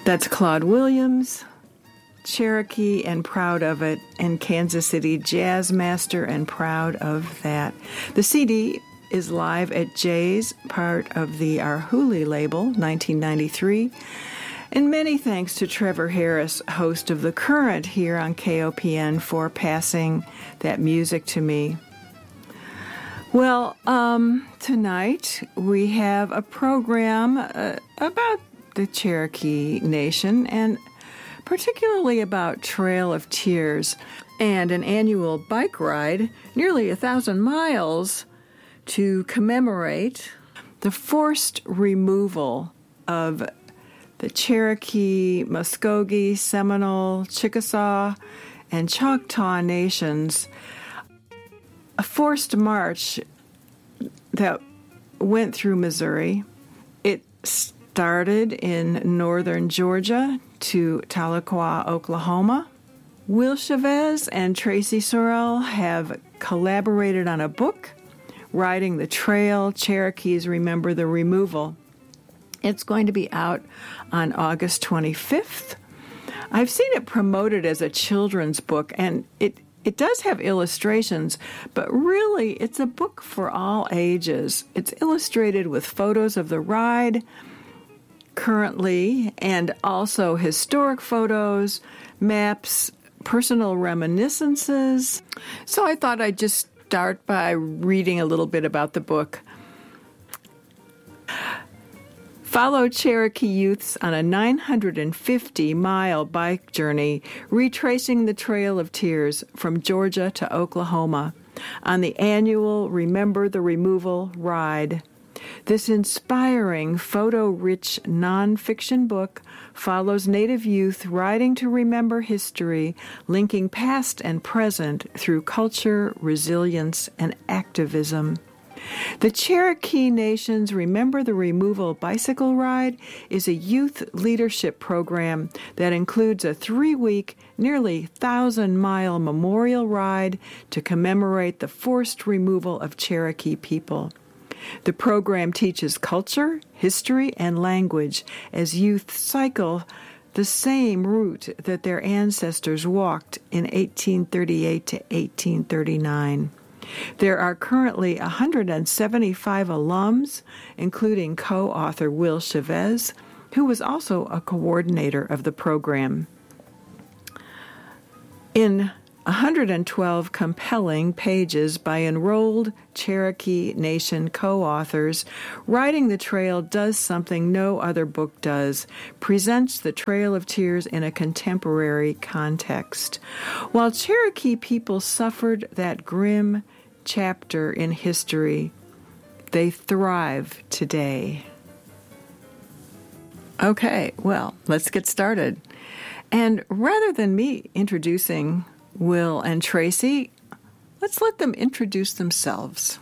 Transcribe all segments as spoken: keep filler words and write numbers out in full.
That's Claude Williams, Cherokee and proud of it, and Kansas City jazz master and proud of that. The C D is live at Jay's, part of the Arhoolie label, nineteen ninety-three. And many thanks to Trevor Harris, host of The Current here on K O P N, for passing that music to me. Well, um, tonight we have a program uh, about the Cherokee Nation, and particularly about Trail of Tears and an annual bike ride, nearly a thousand miles, to commemorate the forced removal of the Cherokee, Muskogee, Seminole, Chickasaw, and Choctaw nations. A forced march that went through Missouri. It started in northern Georgia to Tahlequah, Oklahoma. Will Chavez and Tracy Sorrell have collaborated on a book, Riding the Trail, Cherokees Remember the Removal. It's going to be out on August twenty-fifth. I've seen it promoted as a children's book, and it It does have illustrations, but really it's a book for all ages. It's illustrated with photos of the ride currently, and also historic photos, maps, personal reminiscences. So I thought I'd just start by reading a little bit about the book. Follow Cherokee youths on a nine hundred fifty mile bike journey, retracing the Trail of Tears from Georgia to Oklahoma on the annual Remember the Removal ride. This inspiring, photo-rich nonfiction book follows Native youth riding to remember history, linking past and present through culture, resilience, and activism. The Cherokee Nation's Remember the Removal bicycle ride is a youth leadership program that includes a three-week, nearly thousand-mile memorial ride to commemorate the forced removal of Cherokee people. The program teaches culture, history, and language as youth cycle the same route that their ancestors walked in eighteen thirty-eight to eighteen thirty-nine. There are currently one hundred seventy-five alums, including co-author Will Chavez, who was also a coordinator of the program. In one hundred twelve compelling pages by enrolled Cherokee Nation co-authors, Riding the Trail does something no other book does, presents the Trail of Tears in a contemporary context. While Cherokee people suffered that grim chapter in history, they thrive today. Okay, well, let's get started. And rather than me introducing Will and Tracy, let's let them introduce themselves.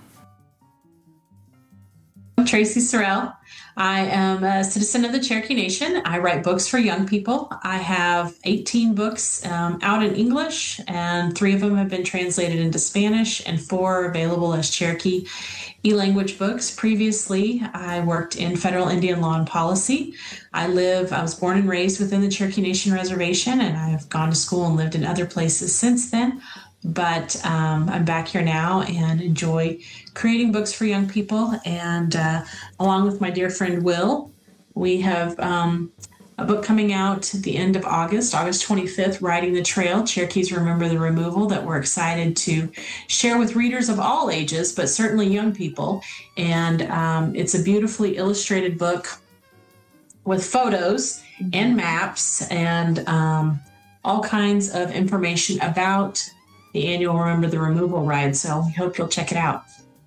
I'm Tracy Sorrell. I am a citizen of the Cherokee Nation. I write books for young people. I have eighteen books um, out in English, and three of them have been translated into Spanish, and four are available as Cherokee e-language books. Previously, I worked in federal Indian law and policy. I live, I was born and raised within the Cherokee Nation Reservation, and I've gone to school and lived in other places since then. But um, I'm back here now and enjoy creating books for young people. And uh, along with my dear friend Will, we have um, a book coming out at the end of August, August twenty-fifth, Riding the Trail, Cherokees Remember the Removal, that we're excited to share with readers of all ages, but certainly young people. And um, it's a beautifully illustrated book with photos and maps and um, all kinds of information about the annual Remember the Removal ride. So we hope you'll check it out.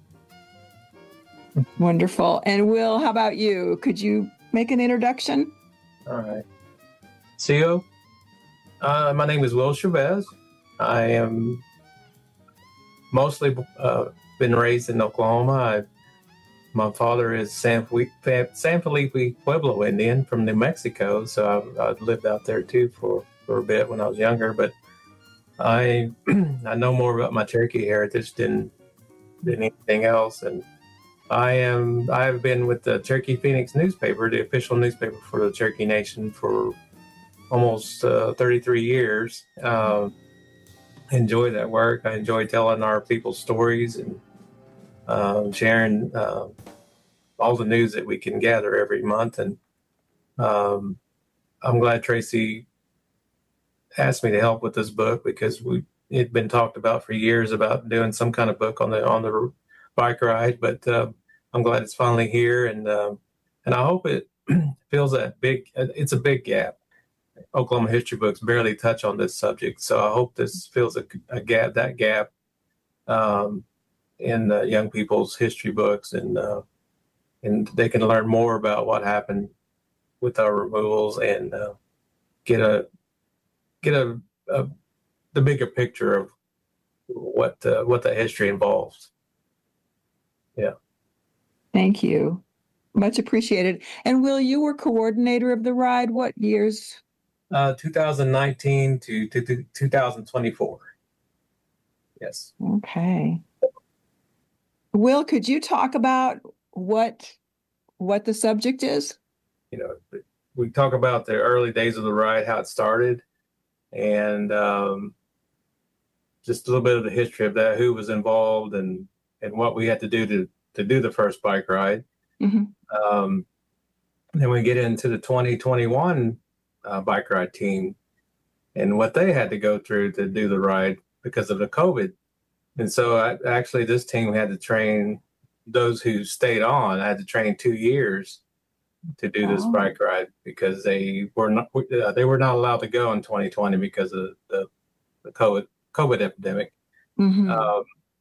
Wonderful. And Will, how about you? Could you make an introduction? All right. C O, uh, my name is Will Chavez. I am mostly uh, been raised in Oklahoma. I, my father is San Felipe, San Felipe Pueblo Indian from New Mexico, so I, I lived out there too for, for a bit when I was younger. But I I know more about my Cherokee heritage than than anything else, and I am. I have been with the Cherokee Phoenix newspaper, the official newspaper for the Cherokee Nation, for almost uh, thirty-three years. Uh, enjoy that work. I enjoy telling our people's stories and uh, sharing uh, all the news that we can gather every month. And um, I'm glad Tracy asked me to help with this book, because we it had been talked about for years about doing some kind of book on the on the bike ride. But uh, I'm glad it's finally here, and uh, and I hope it fills that big. It's a big gap. Oklahoma history books barely touch on this subject, so I hope this fills a, a gap. That gap um, in uh, young people's history books, and uh, and they can learn more about what happened with our removals, and uh, get a get a, a the bigger picture of what uh, what the history involves. Yeah. Thank you. Much appreciated. And Will, you were coordinator of the ride. What years? Uh, two thousand nineteen to, to, to two thousand twenty-four. Yes. Okay. Will, could you talk about what what the subject is? You know, we talk about the early days of the ride, how it started, and um, just a little bit of the history of that, who was involved, and and what we had to do to to do the first bike ride. Mm-hmm. Um, then we get into the twenty twenty-one uh, bike ride team and what they had to go through to do the ride because of the COVID. And so I, actually this team had to train those who stayed on. I had to train two years to do this oh. bike ride, because they were not uh, they were not allowed to go in twenty twenty because of the, the COVID COVID epidemic. Mm-hmm. Um,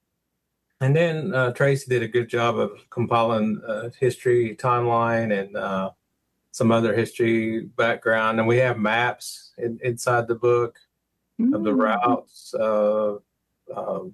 and then uh, Tracy did a good job of compiling uh, history timeline and uh, some other history background, and we have maps in, inside the book mm-hmm. of the routes uh, um,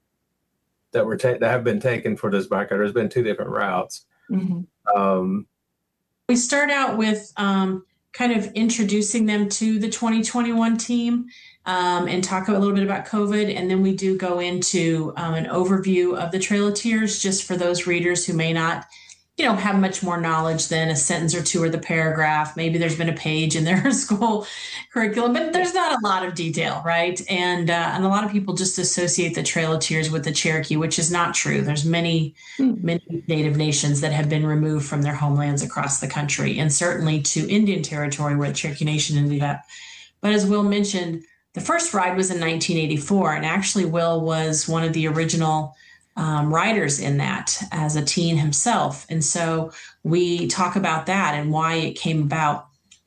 that were ta- that have been taken for this bike ride. There's been two different routes. Mm-hmm. Um, we start out with um, kind of introducing them to the twenty twenty-one team um, and talk a little bit about COVID. And then we do go into um, an overview of the Trail of Tears, just for those readers who may not, you know, have much more knowledge than a sentence or two or the paragraph. Maybe there's been a page in their school curriculum, but there's not a lot of detail, right? And uh, and a lot of people just associate the Trail of Tears with the Cherokee, which is not true. There's many, mm. many Native nations that have been removed from their homelands across the country, and certainly to Indian territory where the Cherokee Nation ended up. But as Will mentioned, the first ride was in nineteen eighty-four, and actually Will was one of the original Um, writers in that as a teen himself. And so we talk about that and why it came about,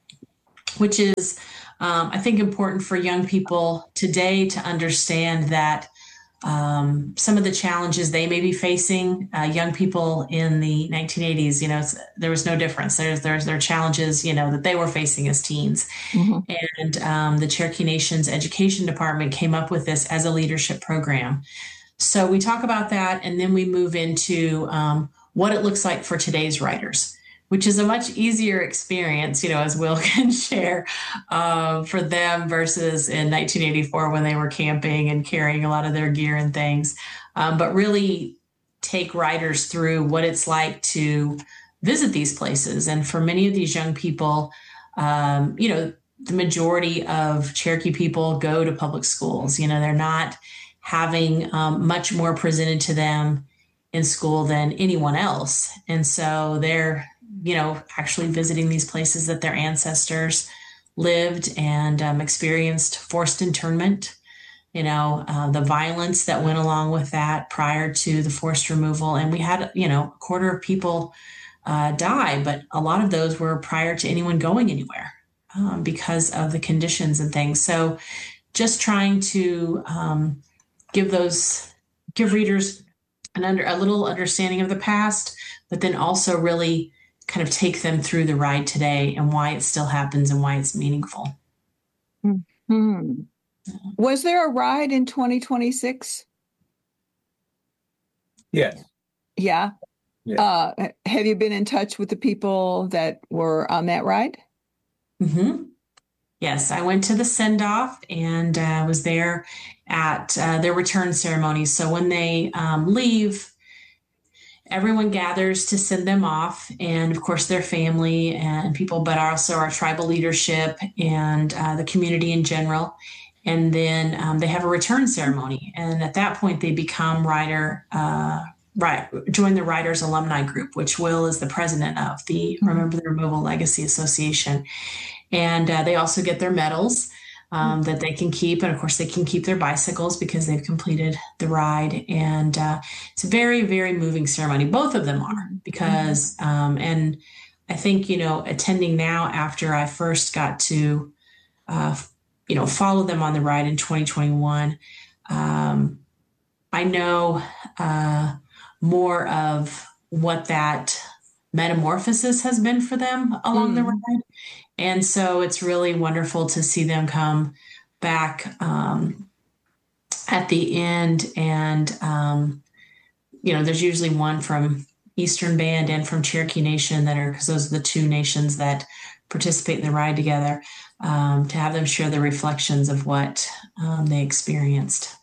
which is, um, I think, important for young people today to understand that um, some of the challenges they may be facing, uh, young people in the nineteen eighties, you know, there was no difference. There's, there's their challenges, you know, that they were facing as teens. Mm-hmm. And um, the Cherokee Nation's Education Department came up with this as a leadership program. So we talk about that, and then we move into um, what it looks like for today's writers, which is a much easier experience, you know, as Will can share, uh, for them versus in nineteen eighty-four when they were camping and carrying a lot of their gear and things. Um, but really take writers through what it's like to visit these places. And for many of these young people, um, you know, the majority of Cherokee people go to public schools. You know, they're not having um, much more presented to them in school than anyone else. And so they're, you know, actually visiting these places that their ancestors lived and um, experienced forced internment, you know, uh, the violence that went along with that prior to the forced removal. And we had, you know, a quarter of people uh, die, but a lot of those were prior to anyone going anywhere um, because of the conditions and things. So just trying to um, give those, give readers an under a little understanding of the past, but then also really kind of take them through the ride today and why it still happens and why it's meaningful. Hmm. Was there a ride in twenty twenty-six? Yes. Yeah. Yeah. Uh, have you been in touch with the people that were on that ride? Mm-hmm. Yes, I went to the send-off and uh, was there at uh, their return ceremony. So when they um, leave, everyone gathers to send them off, and of course their family and people, but also our tribal leadership and uh, the community in general. And then um, they have a return ceremony, and at that point they become Rider, uh, right, join the Riders Alumni Group, which Will is the president of the Remember the Removal Legacy Association. And uh, they also get their medals um, that they can keep. And of course, they can keep their bicycles because they've completed the ride. And uh, it's a very, very moving ceremony. Both of them are, because, um, and I think, you know, attending now after I first got to, uh, you know, follow them on the ride in twenty twenty-one, um, I know uh, more of what that metamorphosis has been for them along mm. the ride. And so it's really wonderful to see them come back um, at the end. And, um, you know, there's usually one from Eastern Band and from Cherokee Nation that are, because those are the two nations that participate in the ride together, um, to have them share the reflections of what um, they experienced.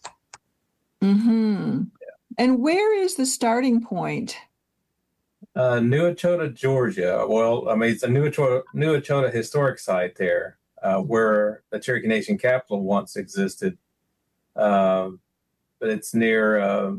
Mm-hmm. And where is the starting point? Uh, New Echota, Georgia. Well, I mean, it's a New Echota, New Echota historic site there, uh, where the Cherokee Nation capital once existed. Um, but it's near, uh,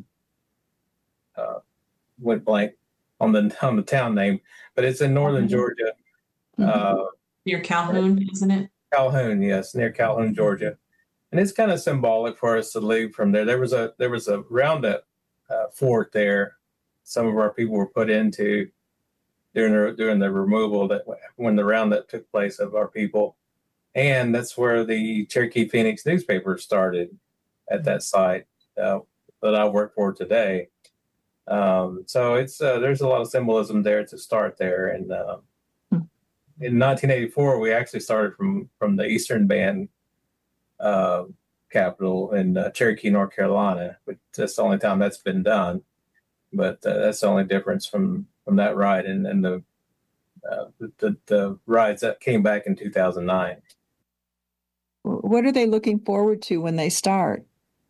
uh, went blank on the on the town name, but it's in northern mm-hmm. Georgia. Mm-hmm. Uh, near Calhoun, isn't it? Calhoun, yes, near Calhoun, Georgia. And it's kind of symbolic for us to leave from there. There was a there was a roundup uh, fort there. Some of our people were put into during the during the removal that when the roundup took place of our people, and that's where the Cherokee Phoenix newspaper started at that site uh, that I work for today. Um, so it's uh, there's a lot of symbolism there to start there. And uh, in nineteen eighty-four, we actually started from from the Eastern Band uh, capital in uh, Cherokee, North Carolina, but that's the only time that's been done. But uh, that's the only difference from, from that ride and, and the, uh, the, the the rides that came back in two thousand nine. What are they looking forward to when they start?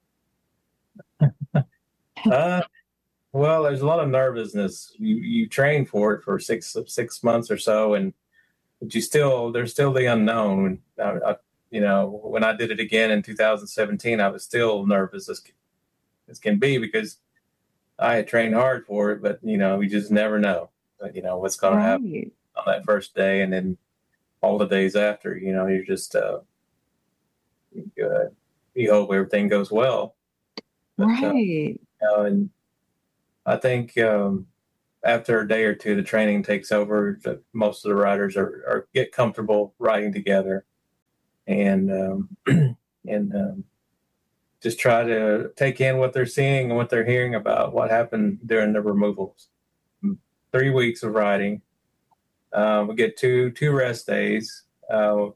uh, well, there's a lot of nervousness. You you train for it for six six months or so, and but you still there's still the unknown. I, I, you know, when I did it again in two thousand seventeen, I was still nervous as as can be because I had trained hard for it, but, you know, we just never know, you know, what's going right. to happen on that first day. And then all the days after, you know, you're just, uh, you, uh, you hope everything goes well. But, right. Uh, you know, and I think um, after a day or two, the training takes over. The, most of the riders are, are get comfortable riding together and, um, and, um, just try to take in what they're seeing and what they're hearing about what happened during the removals. Three weeks of riding. Uh, we get two two rest days. Uh,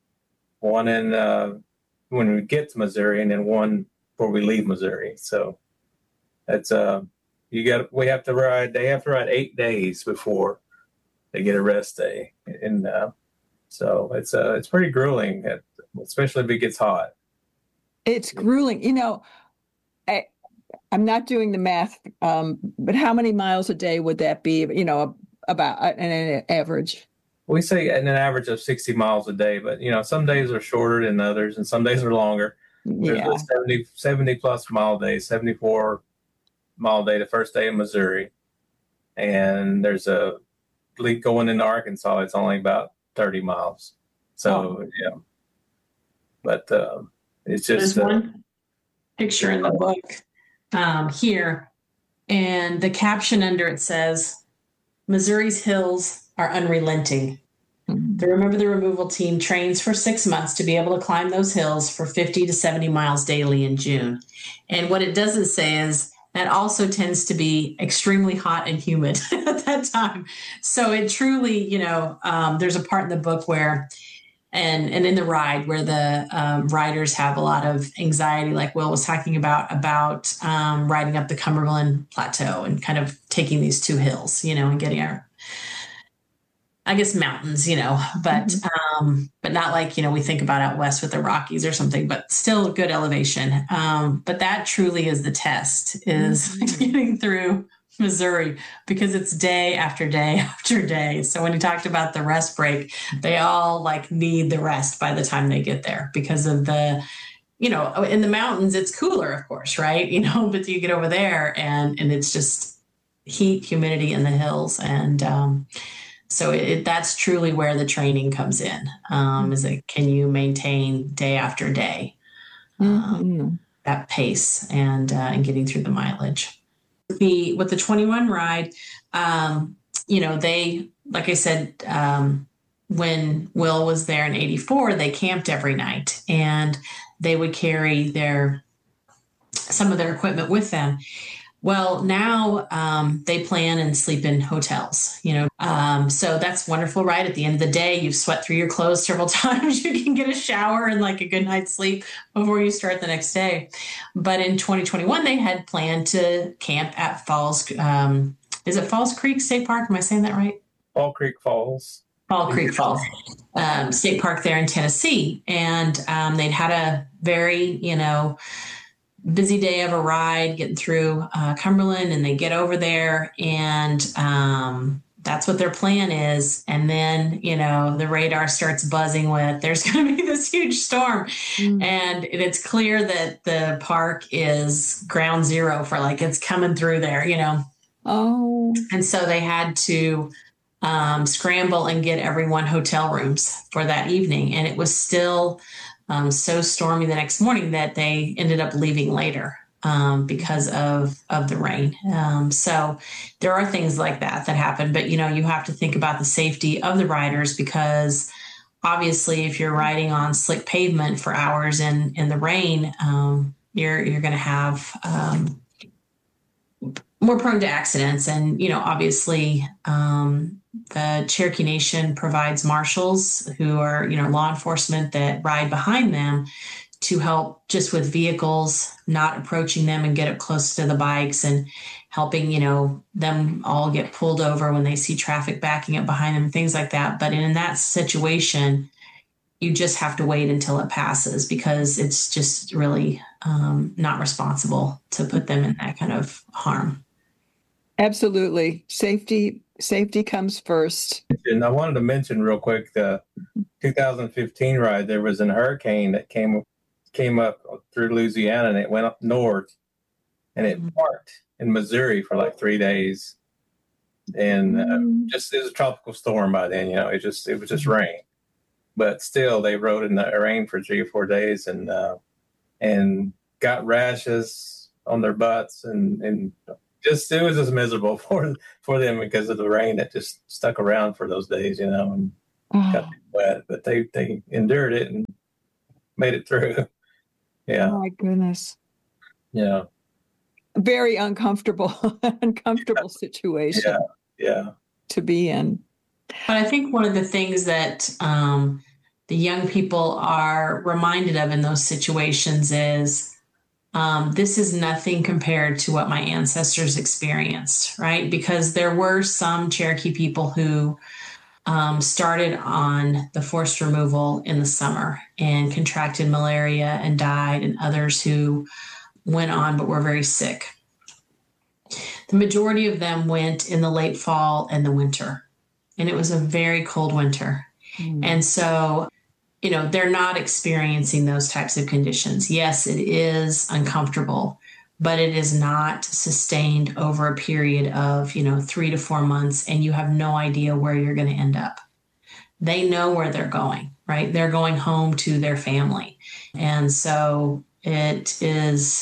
one in uh, when we get to Missouri, and then one before we leave Missouri. So that's uh, you got. We have to ride. They have to ride eight days before they get a rest day, and uh, so it's uh, it's pretty grueling, especially if it gets hot. It's grueling. You know, I, I'm not doing the math, um, but how many miles a day would that be, you know, about an, an average? We say an average of sixty miles a day, but, you know, some days are shorter than others and some days are longer. There's Yeah. a seventy, seventy plus mile day, seventy-four mile day, the first day in Missouri. And there's a leak going into Arkansas. It's only about thirty miles. So, Oh. yeah. But, um, it's There's just, uh, one picture in the book um, here, and the caption under it says, Missouri's hills are unrelenting. The Remember the Removal team trains for six months to be able to climb those hills for fifty to seventy miles daily in June. And what it doesn't say is that also tends to be extremely hot and humid at that time. So it truly, you know, um, there's a part in the book where And and in the ride where the um, riders have a lot of anxiety, like Will was talking about, about um, riding up the Cumberland Plateau and kind of taking these two hills, you know, and getting our, I guess, mountains, you know, but mm-hmm. um, but not like, you know, we think about out west with the Rockies or something, but still good elevation. Um, but that truly is the test, is mm-hmm. getting through Missouri, because it's day after day after day. So when he talked about the rest break, they all like need the rest by the time they get there because of the, you know, in the mountains, it's cooler, of course, right? You know, but you get over there and, and it's just heat, humidity in the hills. And um, so it, that's truly where the training comes in, um, is that can you maintain day after day um, mm-hmm. that pace and, uh, and getting through the mileage. The with the twenty-one ride, um, you know, they, like I said, um, when Will was there in eighty-four, they camped every night and they would carry their some of their equipment with them. Well, now um, they plan and sleep in hotels, you know, um, so that's wonderful, right? At the end of the day, you've sweat through your clothes several times. You can get a shower and like a good night's sleep before you start the next day. But in twenty twenty-one, they had planned to camp at Falls. Um, is it Falls Creek State Park? Am I saying that right? Fall Creek Falls. Fall Creek Falls um, State Park there in Tennessee. And um, they'd had a very, you know, busy day of a ride getting through uh, Cumberland, and they get over there and um, that's what their plan is. And then, you know, the radar starts buzzing with there's going to be this huge storm. Mm. And it's clear that the park is ground zero for like it's coming through there, you know. Oh. And so they had to um, scramble and get everyone hotel rooms for that evening. And it was still Um, so stormy the next morning that they ended up leaving later um, because of, of the rain. Um, so there are things like that that happen, but you know, you have to think about the safety of the riders because obviously if you're riding on slick pavement for hours in, in the rain, um, you're, you're going to have um, more prone to accidents. And, you know, obviously um, the Cherokee Nation provides marshals who are, you know, law enforcement that ride behind them to help just with vehicles, not approaching them and get up close to the bikes and helping, you know, them all get pulled over when they see traffic backing up behind them, things like that. But in that situation, you just have to wait until it passes because it's just really um, not responsible to put them in that kind of harm. Absolutely. Safety Safety comes first. And I wanted to mention real quick the two thousand fifteen ride. There was an hurricane that came came up through Louisiana and it went up north and it mm-hmm. parked in Missouri for like three days. And uh, mm-hmm. just it was a tropical storm by then. You know, it just it was just mm-hmm. rain, but still they rode in the rain for three or four days and uh, and got rashes on their butts and and. Just it was just miserable for for them because of the rain that just stuck around for those days, you know, and oh. got wet. But they they endured it and made it through. Yeah. Oh my goodness. Yeah. Very uncomfortable, uncomfortable situation. Yeah. Yeah. To be in. But I think one of the things that um, the young people are reminded of in those situations is. Um, this is nothing compared to what my ancestors experienced, right? Because there were some Cherokee people who um, started on the forced removal in the summer and contracted malaria and died, and others who went on but were very sick. The majority of them went in the late fall and the winter, and it was a very cold winter. Mm. And so you know, they're not experiencing those types of conditions. Yes, it is uncomfortable, but it is not sustained over a period of, you know, three to four months, and you have no idea where you're going to end up. They know where they're going, right? They're going home to their family. And so it is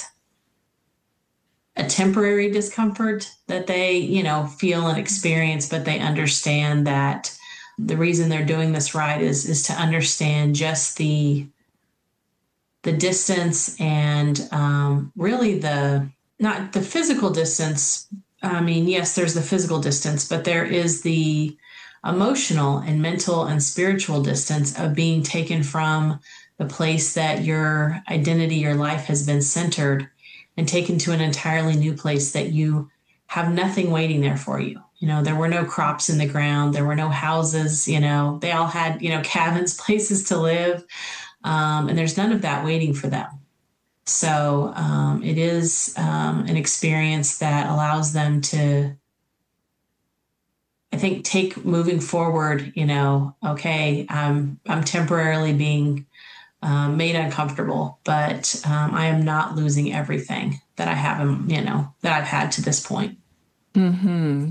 a temporary discomfort that they, you know, feel and experience, but they understand that the reason they're doing this ride is is to understand just the the distance and um, really the not the physical distance. I mean, yes, there's the physical distance, but there is the emotional and mental and spiritual distance of being taken from the place that your identity, your life has been centered and taken to an entirely new place that you have nothing waiting there for you. You know, there were no crops in the ground. There were no houses, you know, they all had, you know, cabins, places to live. Um, and there's none of that waiting for them. So um, it is um, an experience that allows them to, I think, take moving forward, you know, okay, I'm, I'm temporarily being um, made uncomfortable, but um, I am not losing everything that I have, you know, that I've had to this point. Mm-hmm.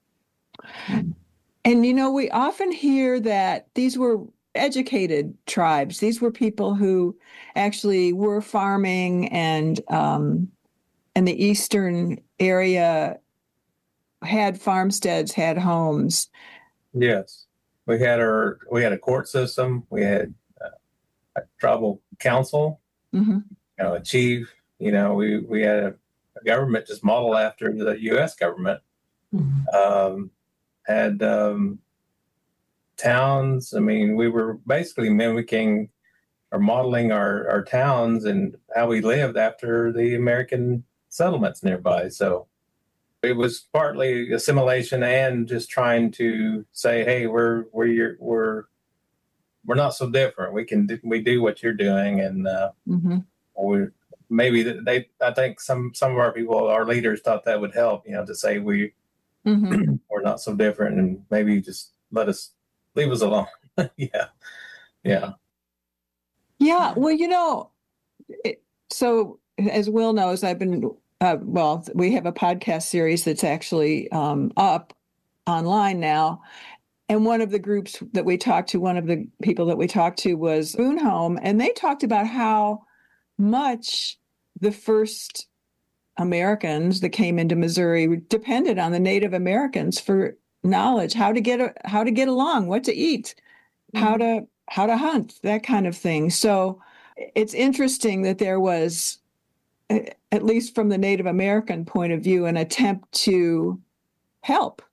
And, you know, we often hear that these were educated tribes. These were people who actually were farming, and um, in the eastern area had farmsteads, had homes. Yes, we had our we had a court system. We had uh, a tribal council, mm-hmm. you know, a chief. You know, we we had a, a government just modeled after the U S government. Mm-hmm. Um, had um, towns. I mean, we were basically mimicking or modeling our, our towns and how we lived after the American settlements nearby. So it was partly assimilation and just trying to say, hey, we're we're we're we're not so different. We can do, we do what you're doing, and uh, mm-hmm. we maybe they. I think some some of our people, our leaders, thought that would help. You know, to say we mm-hmm. we're not so different, and maybe just let us leave us alone. yeah, yeah, yeah. Well, you know, it, so as Will knows, I've been. Uh, well, we have a podcast series that's actually um, up online now. And one of the groups that we talked to, one of the people that we talked to was Boone Home, and they talked about how much the first Americans that came into Missouri depended on the Native Americans for knowledge, how to get how to get along, what to eat, mm-hmm. how to how to hunt, that kind of thing. So it's interesting that there was, at least from the Native American point of view, an attempt to help,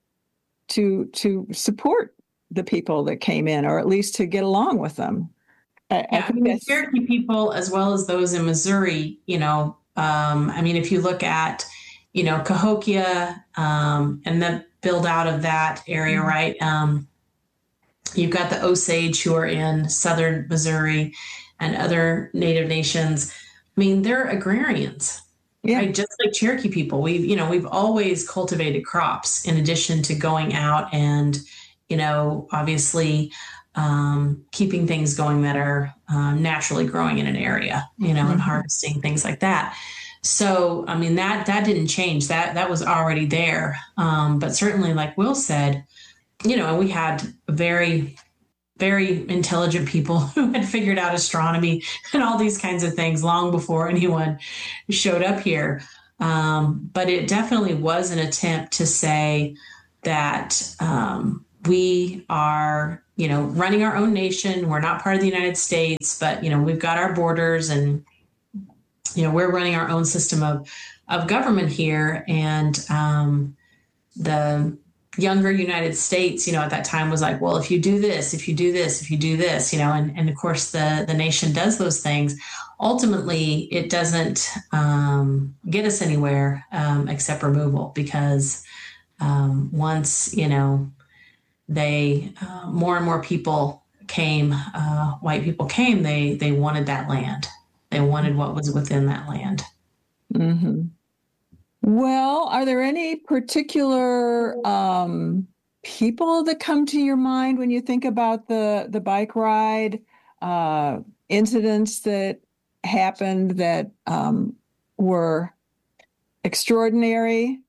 to to support the people that came in, or at least to get along with them. I, yeah, I think I mean, that's... Cherokee people, as well as those in Missouri, you know, um, I mean, if you look at, you know, Cahokia um, and the build out of that area, mm-hmm. right? Um, you've got the Osage who are in southern Missouri and other Native nations. I mean, they're agrarians, yeah. right? Just like Cherokee people. We've, you know, we've always cultivated crops in addition to going out and, you know, obviously um, keeping things going that are um, naturally growing in an area, you know, mm-hmm. and harvesting things like that. So, I mean, that that didn't change. That that was already there. Um, but certainly, like Will said, you know, we had very very intelligent people who had figured out astronomy and all these kinds of things long before anyone showed up here. Um, but it definitely was an attempt to say that um, we are, you know, running our own nation. We're not part of the United States, but, you know, we've got our borders and, you know, we're running our own system of, of government here. And um, the younger United States, you know, at that time was like, well, if you do this, if you do this, if you do this, you know, and, and of course the, the nation does those things. Ultimately, it doesn't um, get us anywhere um, except removal, because um, once, you know, they, uh, more and more people came, uh, white people came, they, they wanted that land. They wanted what was within that land. Mm-hmm. Well, are there any particular um, people that come to your mind when you think about the, the bike ride, uh, incidents that happened that um, were extraordinary?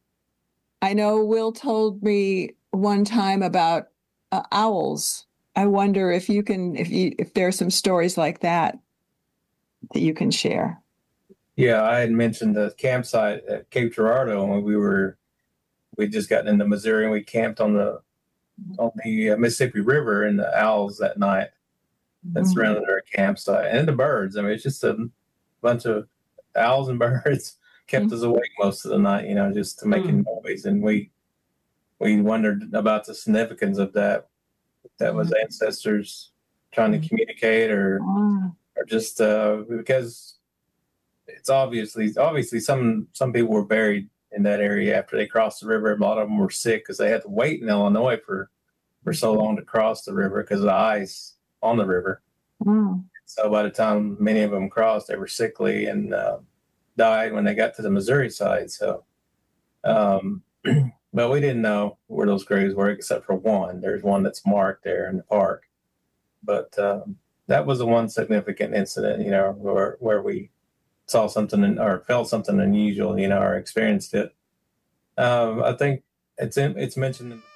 I know Will told me one time about uh, owls. I wonder if you can, if you, if there are some stories like that that you can share. Yeah, I had mentioned the campsite at Cape Girardeau when we were, we just gotten into Missouri and we camped on the on the Mississippi River, and the owls that night that mm-hmm. surrounded our campsite, and the birds. I mean, it's just a bunch of owls and birds kept mm-hmm. us awake most of the night, you know, just to making mm-hmm. noise. And we we wondered about the significance of that. If that was mm-hmm. ancestors trying to communicate, or mm-hmm. or just uh, because. It's obviously obviously some some people were buried in that area after they crossed the river. A lot of them were sick because they had to wait in Illinois for, for so long to cross the river because of the ice on the river. Mm. So by the time many of them crossed, they were sickly and uh, died when they got to the Missouri side. So, um, but we didn't know where those graves were except for one. There's one that's marked there in the park. But um, that was the one significant incident, you know, where where we saw something or felt something unusual, you know, or experienced it. Um, I think it's in, it's mentioned in